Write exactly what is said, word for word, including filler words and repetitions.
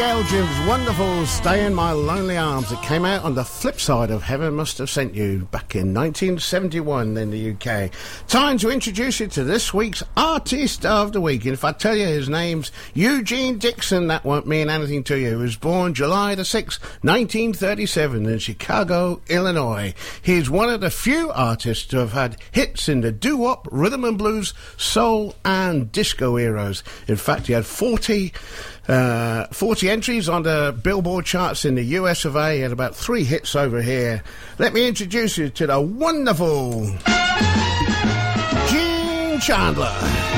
Elgin's wonderful Stay in My Lonely Arms. It came out on the flip side of Heaven Must Have Sent You back in nineteen seventy-one in the U K. Time to introduce you to this week's Artist of the Week. And if I tell you his name's Eugene Dixon, that won't mean anything to you. He was born July the sixth, nineteen thirty-seven in Chicago, Illinois. He's one of the few artists to have had hits in the doo-wop, rhythm and blues, soul and disco eras. In fact, he had forty... Uh, forty entries on the Billboard charts in the U S of A and about three hits over here. Let me introduce you to the wonderful Gene Chandler.